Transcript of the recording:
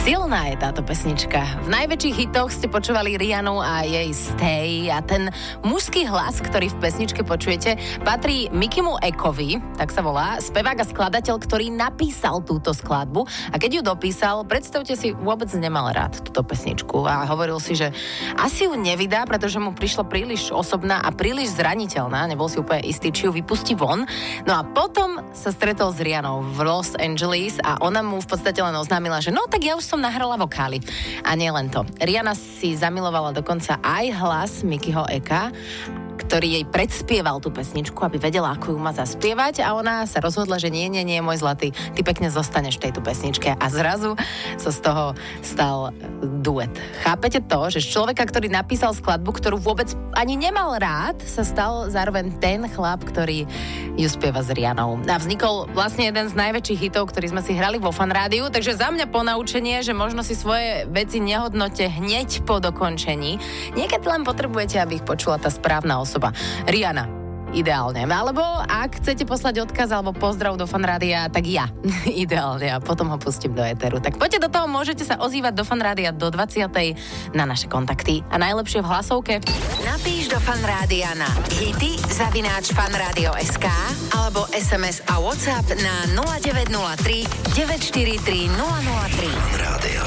Silná je táto pesnička. V najväčších hitoch ste počúvali Rihannu a jej Stay a ten mužský hlas, ktorý v pesničke počujete, patrí Mikimu Ekovi, tak sa volá, spevák a skladateľ, ktorý napísal túto skladbu a keď ju dopísal, predstavte si, vôbec nemal rád túto pesničku a hovoril si, že asi ju nevydá, pretože mu prišla príliš osobná a príliš zraniteľná, nebol si úplne istý, či ju vypustí von. No a potom sa stretol s Rihannou v Los Angeles a ona mu v podstate len oznámila, že no tak ja už som nahrala vokály. A nie len to. Rihanna si zamilovala dokonca aj hlas Mikyho Eka, ktorý jej predspieval tú pesničku, aby vedela, ako ju má zaspievať a ona sa rozhodla, že nie, môj zlatý, ty pekne zostaneš v tejto pesničke a zrazu sa z toho stal duet. Chápete to, že z človeka, ktorý napísal skladbu, ktorú vôbec ani nemal rád, sa stal zároveň ten chlap, ktorý ju spieva s Rihannou. A vznikol vlastne jeden z najväčších hitov, ktorý sme si hrali vo Fan Rádiu, takže za mňa ponaučenie, že možno si svoje veci nehodnote hneď po dokončení. Niekedy len potrebujete, aby ich počula tá správna osoba. Rihanna. Ideálne. Alebo ak chcete poslať odkaz alebo pozdrav do Fan Rádia, tak ja. Ideálne. A potom ho pustím do éteru. Tak poďte do toho, môžete sa ozývať do Fan Rádia do 20. na naše kontakty. A najlepšie v hlasovke. Napíš do Fan Rádia na hity@fanradio.sk alebo SMS a WhatsApp na 0903 943 003.